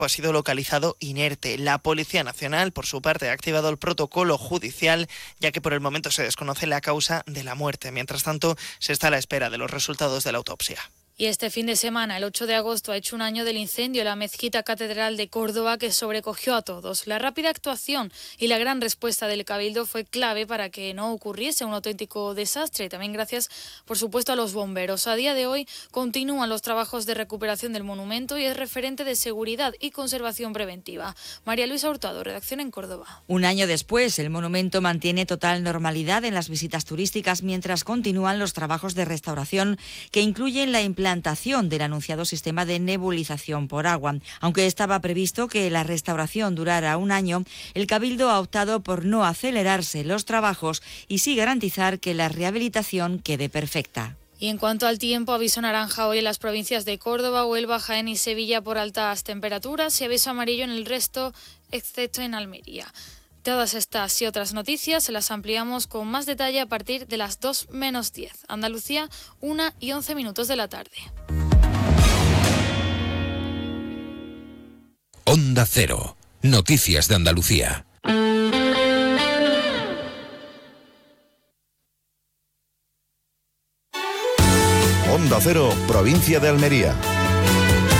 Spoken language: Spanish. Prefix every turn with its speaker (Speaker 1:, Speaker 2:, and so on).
Speaker 1: ha sido localizado inerte. La Policía Nacional, por su parte, ha activado el protocolo judicial, ya que por el momento se desconoce la causa de la muerte. Mientras tanto, se está a la espera de los resultados de la autopsia.
Speaker 2: Y este fin de semana, el 8 de agosto, ha hecho un año del incendio en la mezquita catedral de Córdoba que sobrecogió a todos. La rápida actuación y la gran respuesta del Cabildo fue clave para que no ocurriese un auténtico desastre. También gracias, por supuesto, a los bomberos. A día de hoy continúan los trabajos de recuperación del monumento y es referente de seguridad y conservación preventiva. María Luisa Hurtado, redacción en Córdoba.
Speaker 3: Un año después, el monumento mantiene total normalidad en las visitas turísticas mientras continúan los trabajos de restauración que incluyen la implantación del anunciado sistema de nebulización por agua. Aunque estaba previsto que la restauración durara un año, el Cabildo ha optado por no acelerarse los trabajos y sí garantizar que la rehabilitación quede perfecta.
Speaker 2: Y en cuanto al tiempo, aviso naranja hoy en las provincias de Córdoba, Huelva, Jaén y Sevilla por altas temperaturas y aviso amarillo en el resto, excepto en Almería. Todas estas y otras noticias se las ampliamos con más detalle a partir de las 2 menos 10. Andalucía, 1:11 de la tarde.
Speaker 4: Onda Cero. Noticias de Andalucía.
Speaker 5: Onda Cero, provincia de Almería.